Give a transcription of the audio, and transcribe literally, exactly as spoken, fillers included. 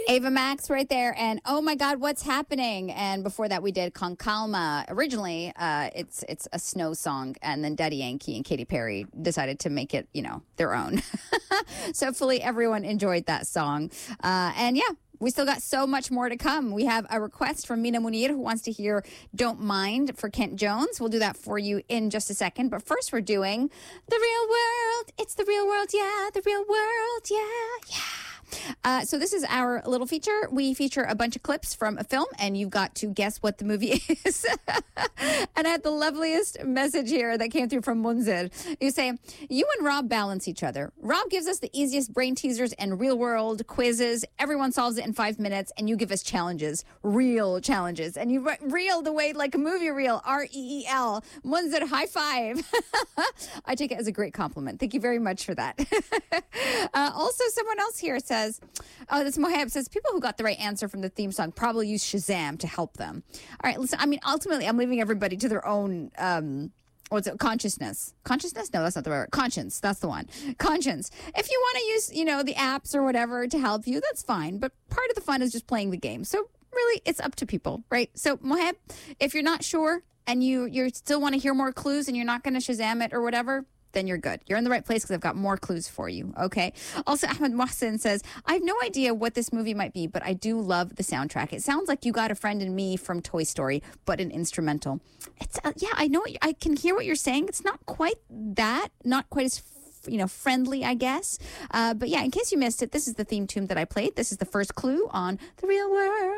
Ava Max right there. And oh my God, what's happening? And before that, we did Con Calma. Originally, uh, it's it's a snow song. And then Daddy Yankee and Katy Perry decided to make it, you know, their own. So hopefully everyone enjoyed that song. Uh, and yeah. We still got so much more to come. We have a request from Mina Munir who wants to hear Don't Mind for Kent Jones. We'll do that for you in just a second. But first, we're doing The Real World. It's the real world, yeah. The real world, yeah, yeah. Uh, so this is our little feature. We feature a bunch of clips from a film, and you've got to guess what the movie is. And I had the loveliest message here that came through from Munzir. You say, you and Rob balance each other. Rob gives us the easiest brain teasers and real-world quizzes. Everyone solves it in five minutes, and you give us challenges, real challenges. And you write reel the way like a movie reel, R E E L. Munzir, high five. I take it as a great compliment. Thank you very much for that. uh, also, someone else here says, oh, this Mohab says, people who got the right answer from the theme song probably use Shazam to help them. All right, listen, I mean, ultimately, I'm leaving everybody to their own, um, what's it, consciousness. Consciousness? No, that's not the right word. Conscience, that's the one. Conscience. If you want to use, you know, the apps or whatever to help you, that's fine. But part of the fun is just playing the game. So really, it's up to people, right? So, Mohab, if you're not sure and you you still want to hear more clues and you're not going to Shazam it or whatever, then you're good. You're in the right place because I've got more clues for you, okay? Also, Ahmed Mohsin says, I have no idea what this movie might be, but I do love the soundtrack. It sounds like You Got a Friend in Me from Toy Story, but an instrumental. It's uh, yeah, I know. What you, I can hear what you're saying. It's not quite that, not quite as you know, friendly, I guess. Uh, but yeah, in case you missed it, this is the theme tune that I played. This is the first clue on The Real World.